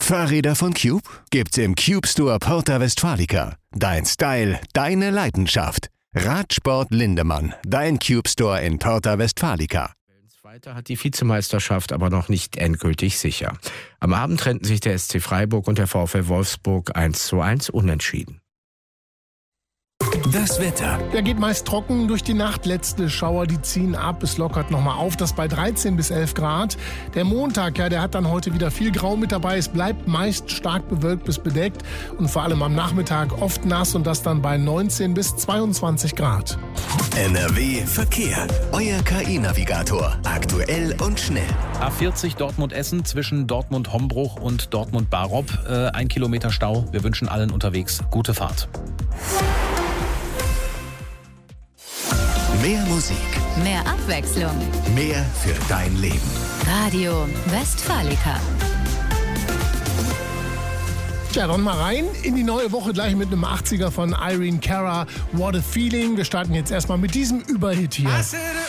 Fahrräder von Cube? Gibt's im Cube Store Porta Westfalica. Dein Style, deine Leidenschaft. Radsport Lindemann, dein Cube Store in Porta Westfalica. Zweiter hat die Vizemeisterschaft aber noch nicht endgültig sicher. Am Abend trennten sich der SC Freiburg und der VfL Wolfsburg 1:1 unentschieden. Das Wetter. Der geht meist trocken durch die Nacht. Letzte Schauer, die ziehen ab. Es lockert nochmal auf, das bei 13 bis 11 Grad. Der Montag, der hat dann heute wieder viel Grau mit dabei. Es bleibt meist stark bewölkt bis bedeckt und vor allem am Nachmittag oft nass und das dann bei 19 bis 22 Grad. NRW Verkehr. Euer KI-Navigator. Aktuell und schnell. A40 Dortmund-Essen zwischen Dortmund-Hombruch und Dortmund-Barop. 1 Kilometer Stau. Wir wünschen allen unterwegs gute Fahrt. Mehr Musik. Mehr Abwechslung. Mehr für dein Leben. Radio Westfalica. Tja, dann mal rein in die neue Woche gleich mit einem 80er von Irene Cara, What a Feeling. Wir starten jetzt erstmal mit diesem Überhit hier.